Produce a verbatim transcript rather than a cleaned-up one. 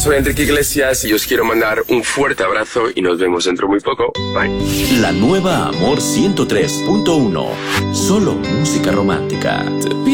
soy Enrique Iglesias y os quiero mandar un fuerte abrazo y nos vemos dentro muy poco. Bye. La nueva Amor ciento tres punto uno. Solo música romántica.